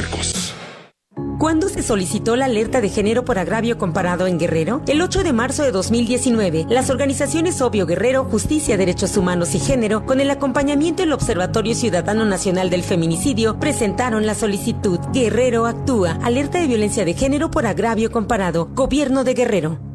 puercos. ¿Cuándo se solicitó la alerta de género por agravio comparado en Guerrero? El 8 de marzo de 2019, las organizaciones Obvio Guerrero, Justicia, Derechos Humanos y Género, con el acompañamiento del Observatorio Ciudadano Nacional del Feminicidio, presentaron la solicitud Guerrero Actúa, alerta de violencia de género por agravio comparado, Gobierno de Guerrero.